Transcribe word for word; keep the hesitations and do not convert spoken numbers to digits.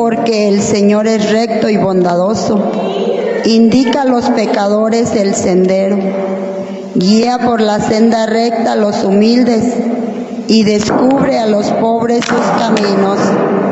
porque el Señor es recto y bondadoso. Indica a los pecadores el sendero, guía por la senda recta a los humildes y descubre a los pobres sus caminos.